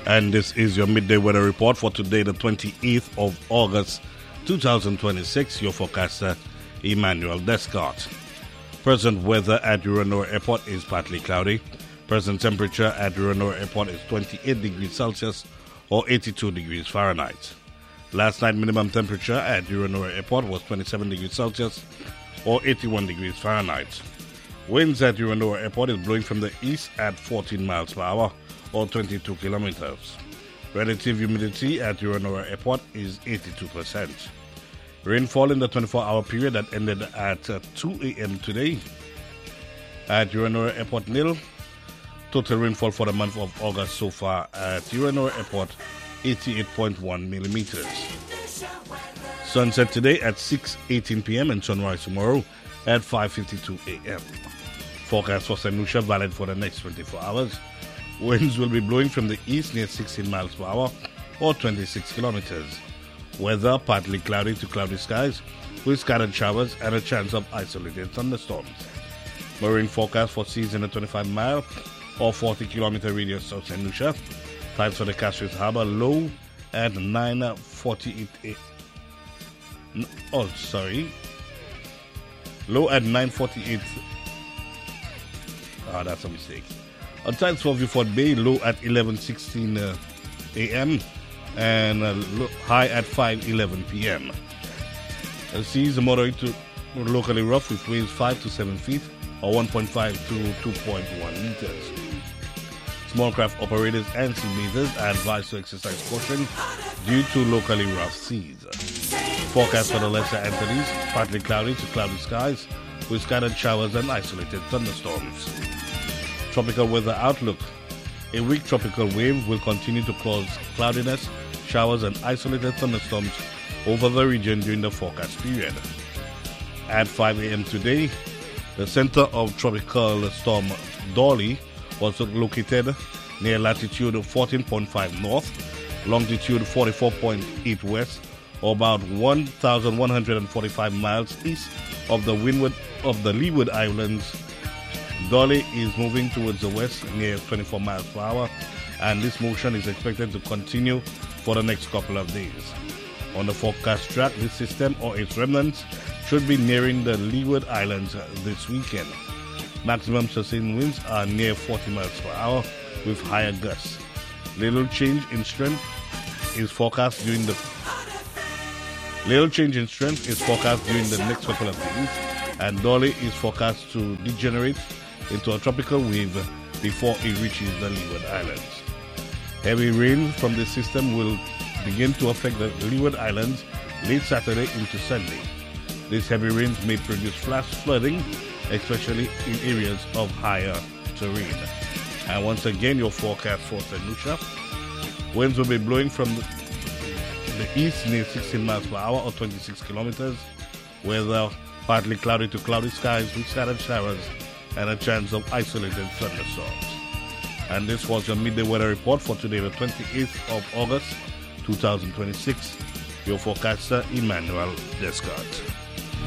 And this is your midday weather report for today, the 28th of August, 2026. Your forecaster, Emmanuel Descartes. Present weather at Uranon Airport is partly cloudy. Present temperature at Uranon Airport is 28 degrees Celsius or 82 degrees Fahrenheit. Last night, minimum temperature at Uranon Airport was 27 degrees Celsius or 81 degrees Fahrenheit. Winds at Uranon Airport is blowing from the east at 14 miles per hour or 22 kilometers. Relative humidity at Uranon Airport is 82%. Rainfall in the 24-hour period that ended at 2 a.m. today at Uranon Airport nil. Total rainfall for the month of August so far at Uranon Airport 88.1 millimeters. Sunset today at 6:18 p.m. and sunrise tomorrow at 5:52 a.m. Forecast for St. Lucia valid for the next 24 hours. Winds will be blowing from the east near 16 miles per hour or 26 kilometers. Weather partly cloudy to cloudy skies with scattered showers and a chance of isolated thunderstorms. Marine forecast for seas in a 25-mile or 40-kilometer radius of St. Lucia. Tides for the Castries Harbor low at 9:48 low at 9:48. That's a mistake. Tides for Vieux Bay low at 11:16 a.m. and high at 5:11 p.m. Seas moderate to locally rough with waves 5 to 7 feet or 1.5 to 2.1 meters. Small craft operators and sea bathers are advised to exercise caution due to locally rough seas. Forecast for the Lesser Antilles, partly cloudy to cloudy skies with scattered showers and isolated thunderstorms. Tropical weather outlook. A weak tropical wave will continue to cause cloudiness, showers and isolated thunderstorms over the region during the forecast period. At 5 a.m. today, the center of tropical storm Dolly was located near latitude 14.5 north, longitude 44.8 west, or about 1,145 miles east of the Leeward Islands. Dolly is moving towards the west near 24 miles per hour, and this motion is expected to continue for the next couple of days. On the forecast track, this system or its remnants should be nearing the Leeward Islands this weekend. Maximum sustained winds are near 40 miles per hour with higher gusts. Little change in strength is forecast during the next couple of days, and Dolly is forecast to degenerate into a tropical wave before it reaches the Leeward Islands. Heavy rain from this system will begin to affect the Leeward Islands late Saturday into Sunday. These heavy rains may produce flash flooding, especially in areas of higher terrain. And once again, your forecast for St. Lucia. Winds will be blowing from the east near 16 miles per hour or 26 kilometers. Weather partly cloudy to cloudy skies with scattered showers and a chance of isolated thunderstorms. And this was your midday weather report for today, the 28th of August, 2026. Your forecaster, Emmanuel Descartes.